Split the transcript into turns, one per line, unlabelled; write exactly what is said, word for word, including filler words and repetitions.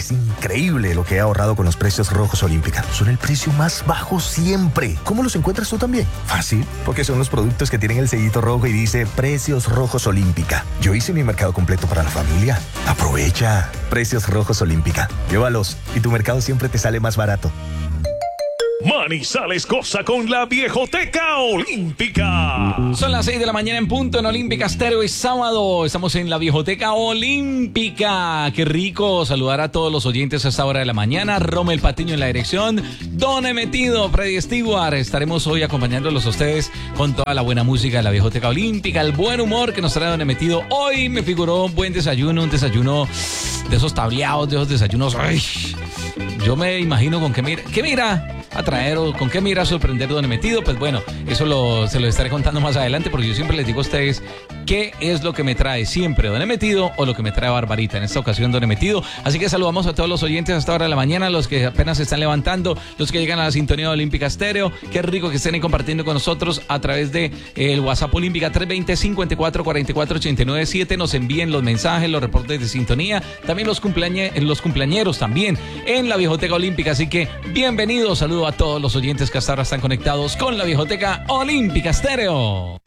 Es increíble lo que he ahorrado con los precios rojos Olímpica. Son el precio más bajo siempre. ¿Cómo los encuentras tú también? Fácil, porque son los productos que tienen el sellito rojo y dice Precios Rojos Olímpica. Yo hice mi mercado completo para la familia. Aprovecha. Precios Rojos Olímpica. Llévalos y tu mercado siempre te sale más barato.
Manizales goza con la Viejoteca Olímpica.
Son las seis de la mañana en punto en Olímpica Estéreo. Es sábado. Estamos en la Viejoteca Olímpica. Qué rico saludar a todos los oyentes a esta hora de la mañana. Rommel Patiño en la dirección. Don Emetido, Freddy Stewart. Estaremos hoy acompañándolos a ustedes con toda la buena música de la Viejoteca Olímpica. El buen humor que nos trae Don Emetido. Hoy me figuró un buen desayuno. Un desayuno de esos tableados, de esos desayunos. Ay, yo me imagino con qué mira. ¿Qué mira? A traer o con qué mira a sorprender Don Emetido. Pues bueno, eso lo, se lo estaré contando más adelante, porque yo siempre les digo a ustedes qué es lo que me trae siempre Don Emetido o lo que me trae Barbarita. En esta ocasión Don Emetido. Así que saludamos a todos los oyentes a esta hora de la mañana, los que apenas se están levantando, los que llegan a la sintonía de Olímpica Estéreo. Qué rico que estén ahí compartiendo con nosotros a través de eh, el WhatsApp Olímpica tres veinte, cincuenta y cuatro, cuarenta y cuatro, ochenta y nueve siete. Nos envíen los mensajes, los reportes de sintonía, también los, cumpleañe, los cumpleañeros también en la Viejoteca Olímpica. Así que bienvenidos, saludo a todos los oyentes que hasta ahora están conectados con la Viejoteca Olímpica Estéreo.